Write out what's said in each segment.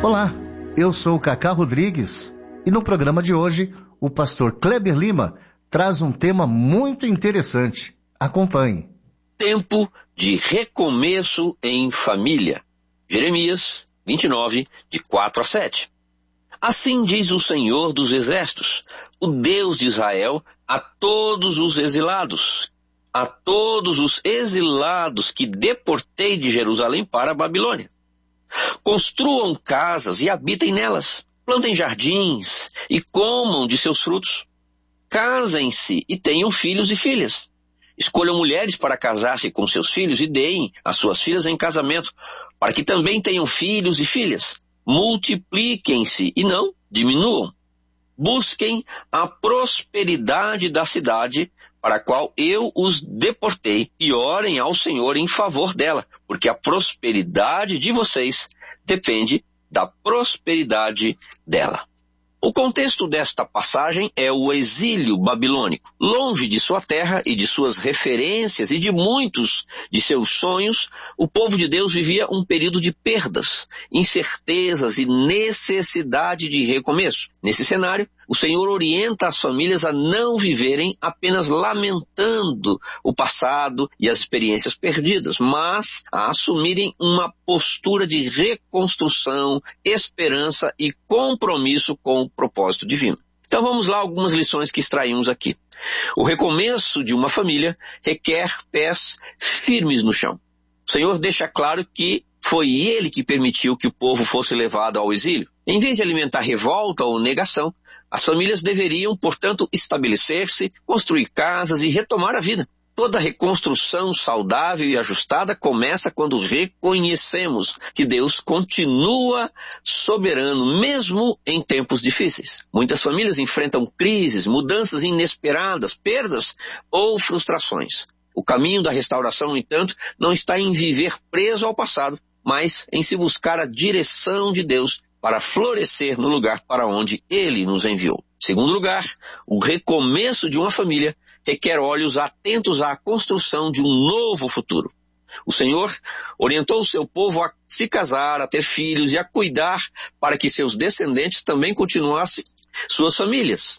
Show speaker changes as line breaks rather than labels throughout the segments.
Olá, eu sou o Cacá Rodrigues e no programa de hoje o pastor Kleber Lima traz um tema muito interessante. Acompanhe.
Tempo de recomeço em família. Jeremias 29, de 4 a 7. Assim diz o Senhor dos Exércitos, o Deus de Israel, a todos os exilados que deportei de Jerusalém para a Babilônia. Construam casas e habitem nelas, plantem jardins e comam de seus frutos. Casem-se e tenham filhos e filhas. Escolham mulheres para casar-se com seus filhos e deem as suas filhas em casamento, para que também tenham filhos e filhas. Multipliquem-se e não diminuam. Busquem a prosperidade da cidade para a qual eu os deportei e orem ao Senhor em favor dela, porque a prosperidade de vocês depende da prosperidade dela. O contexto desta passagem é o exílio babilônico. Longe de sua terra e de suas referências e de muitos de seus sonhos, o povo de Deus vivia um período de perdas, incertezas e necessidade de recomeço. Nesse cenário, o Senhor orienta as famílias a não viverem apenas lamentando o passado e as experiências perdidas, mas a assumirem uma postura de reconstrução, esperança e compromisso com o propósito divino. Então vamos lá, algumas lições que extraímos aqui. O recomeço de uma família requer pés firmes no chão. O Senhor deixa claro que foi Ele que permitiu que o povo fosse levado ao exílio. Em vez de alimentar revolta ou negação, as famílias deveriam, portanto, estabelecer-se, construir casas e retomar a vida. Toda reconstrução saudável e ajustada começa quando reconhecemos que Deus continua soberano, mesmo em tempos difíceis. Muitas famílias enfrentam crises, mudanças inesperadas, perdas ou frustrações. O caminho da restauração, no entanto, não está em viver preso ao passado, mas em se buscar a direção de Deus para florescer no lugar para onde Ele nos enviou. Segundo lugar, o recomeço de uma família requer olhos atentos à construção de um novo futuro. O Senhor orientou o seu povo a se casar, a ter filhos e a cuidar para que seus descendentes também continuassem suas famílias.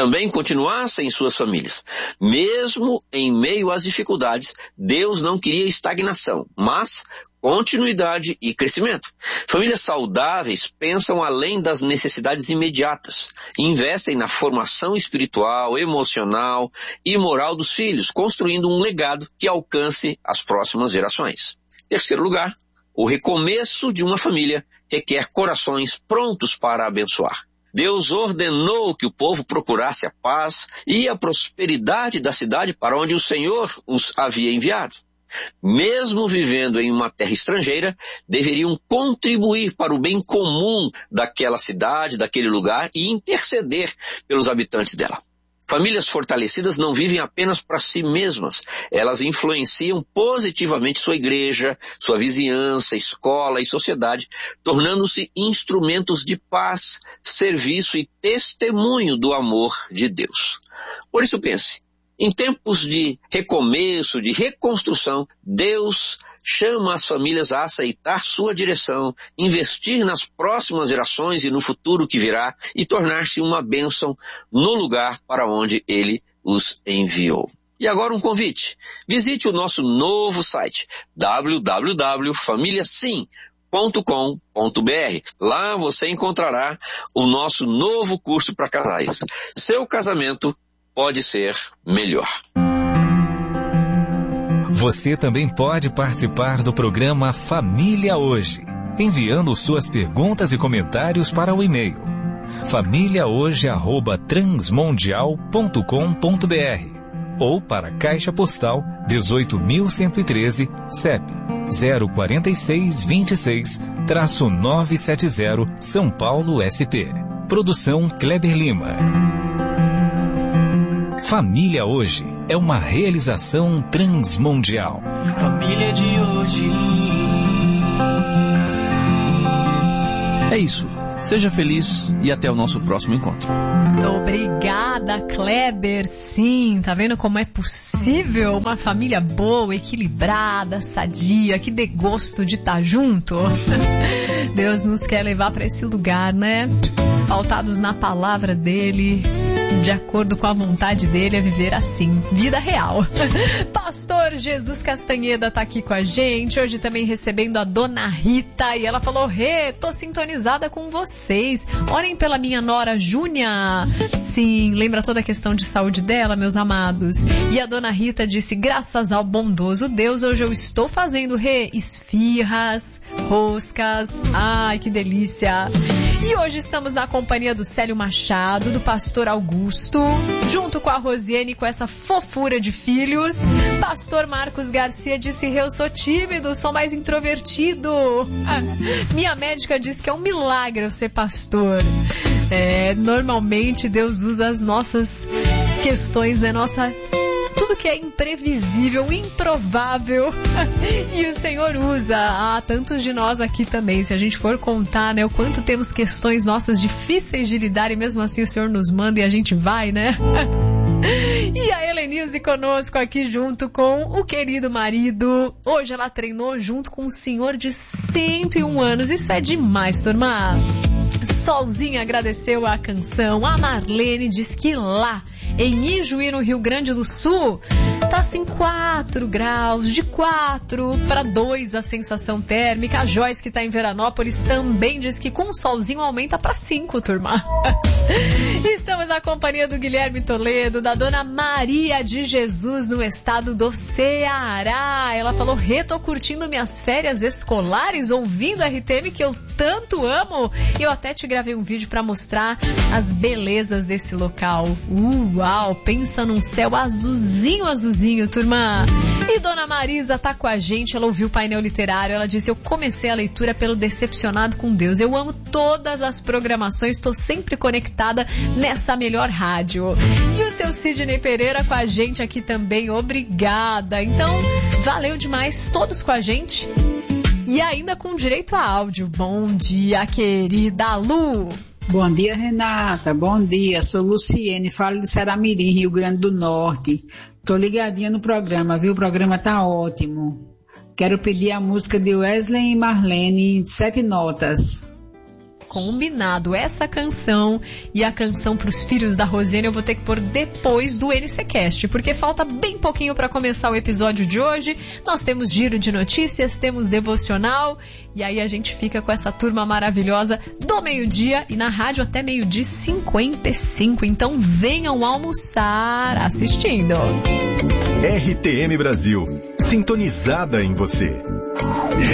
Mesmo em meio às dificuldades, Deus não queria estagnação, mas continuidade e crescimento. Famílias saudáveis pensam além das necessidades imediatas, investem na formação espiritual, emocional e moral dos filhos, construindo um legado que alcance as próximas gerações. Terceiro lugar, o recomeço de uma família requer corações prontos para abençoar. Deus ordenou que o povo procurasse a paz e a prosperidade da cidade para onde o Senhor os havia enviado. Mesmo vivendo em uma terra estrangeira, deveriam contribuir para o bem comum daquela cidade, daquele lugar e interceder pelos habitantes dela. Famílias fortalecidas não vivem apenas para si mesmas, elas influenciam positivamente sua igreja, sua vizinhança, escola e sociedade, tornando-se instrumentos de paz, serviço e testemunho do amor de Deus. Por isso pense, em tempos de recomeço, de reconstrução, Deus chama as famílias a aceitar sua direção, investir nas próximas gerações e no futuro que virá e tornar-se uma bênção no lugar para onde Ele os enviou. E agora um convite. Visite o nosso novo site, www.familiasim.com.br. Lá você encontrará o nosso novo curso para casais. Seu casamento pode ser melhor.
Você também pode participar do programa Família Hoje, enviando suas perguntas e comentários para o e-mail familiahoje@transmundial.com.br ou para a Caixa Postal 18.113, CEP 04626-970, São Paulo, SP. Produção Kleber Lima. Família Hoje é uma realização transmundial.
Família de hoje.
É isso.
Seja feliz e até o nosso próximo encontro.
Obrigada, Kleber. Sim, tá vendo como é possível uma família boa, equilibrada, sadia, que dê gosto de estar junto? Deus nos quer levar para esse lugar, né? Pautados na palavra dele, de acordo com a vontade dele, a viver assim, vida real. Pastor Jesus Castanheda tá aqui com a gente, hoje também recebendo a Dona Rita, e ela falou: tô sintonizada com vocês, orem pela minha nora Júnia. Sim, lembra toda a questão de saúde dela, meus amados? E a Dona Rita disse: graças ao bondoso Deus, hoje eu estou fazendo esfirras, roscas, ai que delícia. E hoje estamos na companhia do Célio Machado, do pastor Augusto, junto com a Rosiane, com essa fofura de filhos. Pastor Marcos Garcia disse: eu sou tímido, sou mais introvertido. Minha médica disse que é um milagre eu ser pastor. Normalmente Deus usa as nossas questões, né? Tudo que é imprevisível, improvável, e o Senhor usa. Tantos de nós aqui também, se a gente for contar, né, o quanto temos questões nossas difíceis de lidar, e mesmo assim o Senhor nos manda e a gente vai, né? E a Helenilze conosco aqui junto com o querido marido. Hoje ela treinou junto com um senhor de 101 anos. Isso é demais, turma. Solzinha agradeceu a canção. A Marlene diz que lá em Ijuí, no Rio Grande do Sul, tá assim 4 graus, de 4 para 2 a sensação térmica. A Joyce, que tá em Veranópolis, também diz que com o solzinho aumenta para 5, turma. Estamos na companhia do Guilherme Toledo, da Dona Maria de Jesus, no estado do Ceará. Ela falou: tô curtindo minhas férias escolares, ouvindo a RTM que eu tanto amo. Eu até te gravei um vídeo para mostrar as belezas desse local. Uau, pensa num céu azulzinho, azulzinho, turma. E Dona Marisa tá com a gente, ela ouviu o painel literário, ela disse: eu comecei a leitura pelo Decepcionado com Deus. Eu amo todas as programações, estou sempre conectada nessa melhor rádio. E o seu Sidney Pereira com a gente aqui também, obrigada. Então, valeu demais, todos com a gente. E ainda com direito a áudio. Bom dia, querida Lu.
Bom dia, Renata. Bom dia. Sou Luciene, falo de Saramirim, Rio Grande do Norte. Tô ligadinha no programa, viu? O programa tá ótimo. Quero pedir a música de Wesley e Marlene, 7 notas.
Combinado, essa canção e a canção pros filhos da Rosiane eu vou ter que pôr depois do NCCast, porque falta bem pouquinho para começar o episódio de hoje. Nós temos giro de notícias, temos devocional, e aí a gente fica com essa turma maravilhosa do meio-dia e na rádio até 12h55. Então venham almoçar assistindo.
RTM Brasil, sintonizada em você.